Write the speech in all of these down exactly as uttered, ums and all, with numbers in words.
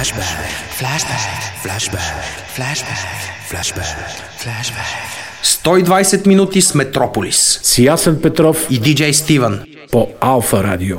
Flashback, flashback, flashback, flashback, flashback, flashback. сто и двайсет минути с Метрополис. С Ясен Петров и диджей Стивън по Алфа Радио.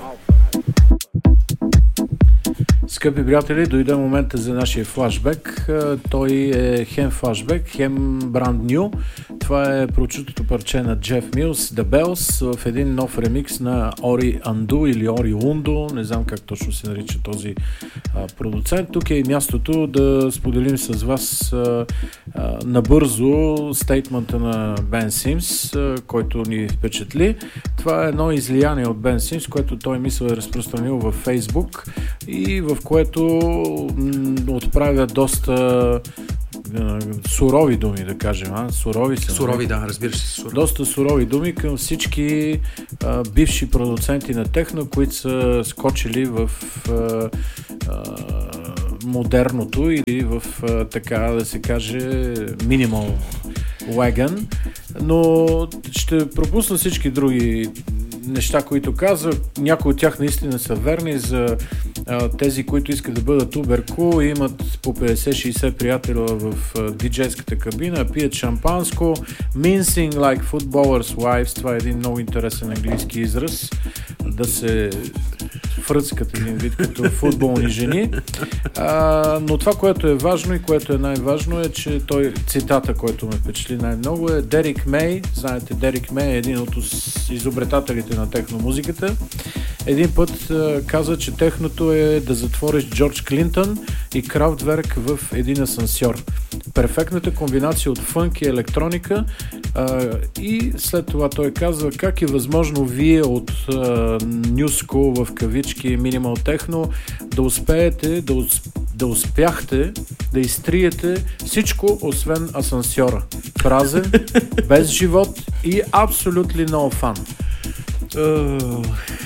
Скъпи приятели, дойде момента за нашия флашбек. Той е хем флашбек, хем бранд ню. Това е прочутото парче на Jeff Mills, The Bells, в един нов ремикс на Ори Анду или Ори Ундо, не знам как точно се нарича този а, продуцент. Тук е и мястото да споделим с вас а, а, набързо стейтмента на Бен Симс, а, който ни впечатли. Това е едно излияние от Бен Симс, което той мисля е разпространил във Фейсбук и в което м- отправя доста сурови думи, да кажем. А? Сурови са. Сурови, да, разбира се. Сурови. Доста сурови думи към всички а, бивши продуценти на техно, които са скочили в а, а, модерното или в, а, така да се каже, минимал wagon. Но ще пропусна всички други неща, които каза. Някои от тях наистина са верни за а, тези, които искат да бъдат уберко и имат по петдесет-шейсет приятеля в а, диджейската кабина, пият шампанско. Mincing like footballers' wives. Това е един много интересен английски израз. Да се фръцкат един вид като футболни жени. А, но това, което е важно и което е най-важно е, че той, цитата, който ме впечатли най-много е Дерик Мей. Знаете, Дерик Мей е един от изобретателите на техномузиката. Един път а, каза, че техното е да затвориш Джордж Клинтън и Крафтверк в един асансьор. Перфектната комбинация от фънк и електроника, а, и след това той казва как е възможно вие от New School в кавички Minimal Techno да успеете, да, усп... да успяхте да изтриете всичко освен асансьора. Празен, без живот и абсолютно no fun. Uh...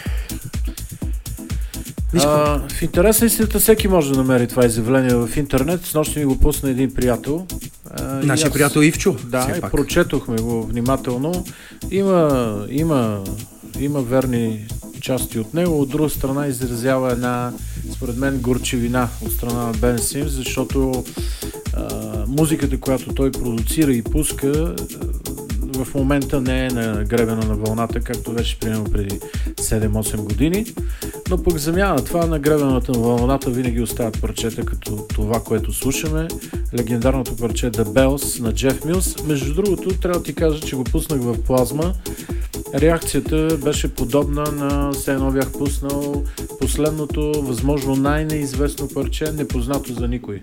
А, в интерес на истината всеки може да намери това изявление в интернет. С нощи ми го пусна един приятел. Нашия приятел Ивчо. Да, и прочетохме го внимателно. Има, има, има верни части от него. От друга страна изразява една, според мен, горчевина от страна на Бен Симс, защото а, музиката, която той продуцира и пуска, в момента не е на гребена на вълната, както беше примерно преди седем-осем години, но пък замяна това на гребената на вълната винаги остават парчета като това, което слушаме. Легендарното парче The Bells на Jeff Mills. Между другото, трябва да ти кажа, че го пуснах в плазма. Реакцията беше подобна на все едно бях пуснал последното, възможно най-неизвестно парче, непознато за никой.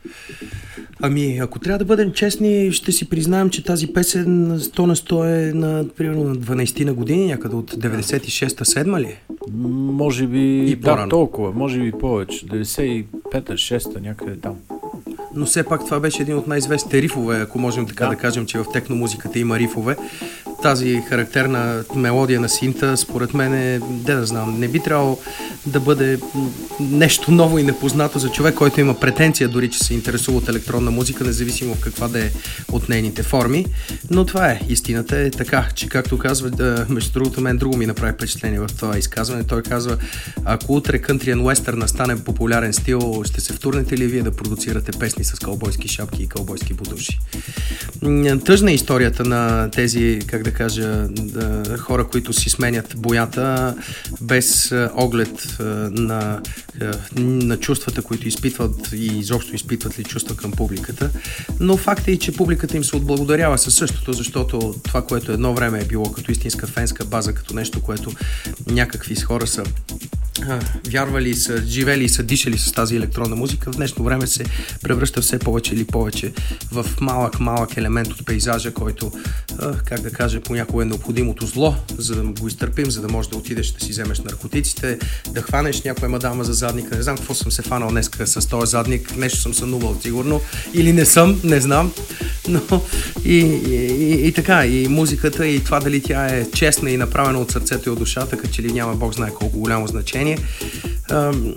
Ами, ако трябва да бъдем честни, ще си признаем, че тази песен сто на сто е на, примерно, на дванайсет на години, някъде от деветдесет и шеста-седма ли? Може би, и да, по-рано. Толкова, може би повече, деветдесет и пета-шеста, някъде там. Но все пак това беше един от най-известните рифове, ако можем така да, да кажем, че в техномузиката има рифове. Тази характерна мелодия на синта, според мен е, де да знам, не би трябвало да бъде нещо ново и непознато за човек, който има претенция дори, че се интересува от електронна музика, независимо в каква да е от нейните форми. Но това е, истината е така, че както казва, да, между другото, мен друго ми направи впечатление в това изказване. Той казва, ако утре country and western стане популярен стил, ще се втурнете ли вие да продуцирате песни с кълбойски шапки и кълбойски бутуши? Тъжна е историята на тези, как да кажа, да, хора, които си сменят боята без оглед на, на чувствата, които изпитват и изобщо изпитват ли чувства към публиката. Но факт е, че публиката им се отблагодарява със същото, защото това, което едно време е било като истинска фенска база, като нещо, което някакви хора са а, вярвали, са живели и са дишали с тази електронна музика, в днешно време се превръща все повече или повече в малък-малък елемент от пейзажа, който, а, как да кажа, понякога е необходимото зло, за да го изтърпим, за да можеш да отидеш да си вземеш наркотиците, да хванеш някоя мадама за задника. Не знам какво съм се фанал днеска с този задник, нещо съм сънувал сигурно, или не съм, не знам, но и, и, и, и така, и музиката, и това дали тя е честна и направена от сърцето и от душата, като че ли няма Бог знае колко голямо значение.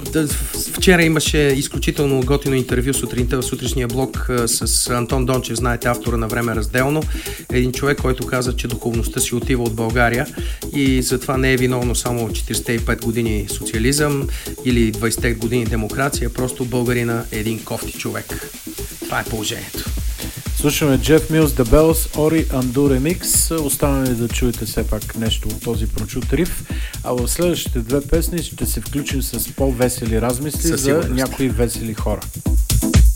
Вчера имаше изключително готино интервю сутринта в сутрешния блог с Антон Дончев, знаете, автора на Време разделно. Един човек, който каза, че духовността си отива от България и затова не е виновно само четиридесет и пет години социализъм или двайсет години демокрация, просто българина е един кофти човек. Това е положението. Слушаме Jeff Mills, The Bells, Ori Undo Remix. Остана ли да чуете все пак нещо от този прочут риф, а в следващите две песни ще се включим с по-весели размисли за някои весели хора.